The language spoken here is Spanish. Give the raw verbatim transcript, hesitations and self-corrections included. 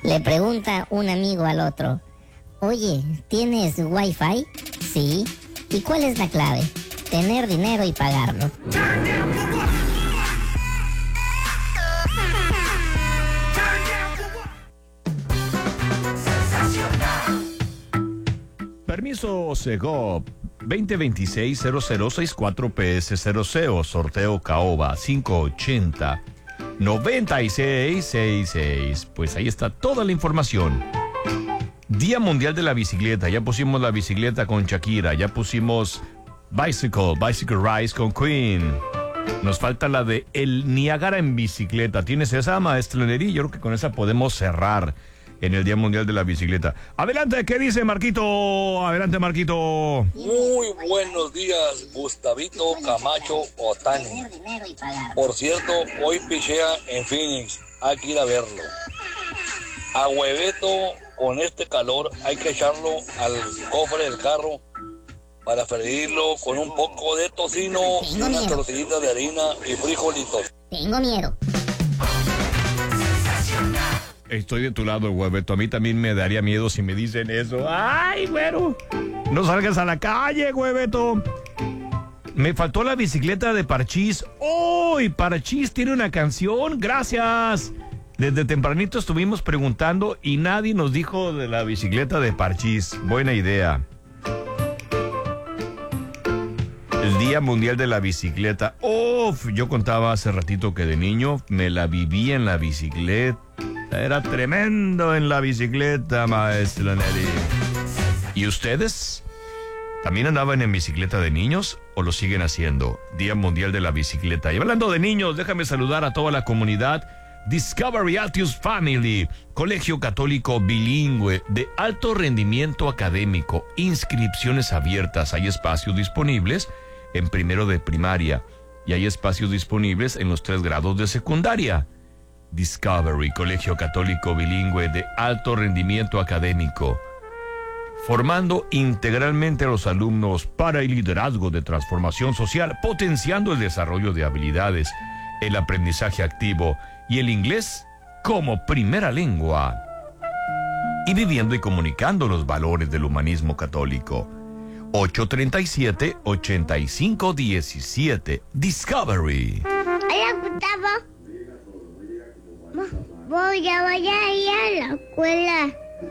Le pregunta un amigo al otro: oye, ¿tienes wifi? Sí. ¿Y cuál es la clave? Tener dinero y pagarlo. Permiso Segov veinte veintiséis cero cero sesenta y cuatro P S cero cero, sorteo Caoba cinco ochenta noventa y seis sesenta y seis. Pues ahí está toda la información. Día Mundial de la Bicicleta. Ya pusimos la bicicleta con Shakira. Ya pusimos Bicycle, Bicycle Rise con Queen. Nos falta la de El Niágara en bicicleta. ¿Tienes esa, maestra Neri? Yo creo que con esa podemos cerrar en el Día Mundial de la Bicicleta. Adelante, ¿qué dice Marquito? Adelante, Marquito. Muy buenos días, Gustavito Camacho Otani. Por cierto, hoy pichea en Phoenix. Hay que ir a verlo. A hueveto, con este calor, hay que echarlo al cofre del carro para freírlo con un poco de tocino y una tortillita de harina y frijolitos. Tengo miedo. Estoy de tu lado, hueveto. A mí también me daría miedo si me dicen eso. ¡Ay, güero! No salgas a la calle, hueveto. Me faltó la bicicleta de Parchís. ¡Oh! Y Parchís tiene una canción. ¡Gracias! Desde tempranito estuvimos preguntando y nadie nos dijo de la bicicleta de Parchís. Buena idea. El Día Mundial de la Bicicleta. ¡Uf! Yo contaba hace ratito que de niño me la viví en la bicicleta. Era tremendo en la bicicleta, maestro Nelly. ¿Y ustedes? ¿También andaban en bicicleta de niños o lo siguen haciendo? Día Mundial de la Bicicleta. Y hablando de niños, déjame saludar a toda la comunidad Discovery Altius Family, colegio católico bilingüe de alto rendimiento académico, inscripciones abiertas. Hay espacios disponibles en primero de primaria y hay espacios disponibles en los tres grados de secundaria. Discovery, colegio católico bilingüe de alto rendimiento académico, formando integralmente a los alumnos para el liderazgo de transformación social, potenciando el desarrollo de habilidades, el aprendizaje activo y el inglés como primera lengua, y viviendo y comunicando los valores del humanismo católico. ocho treinta y siete, ochenta y cinco diecisiete. Discovery. Hola, Gustavo. Voy a, voy a ir a la escuela.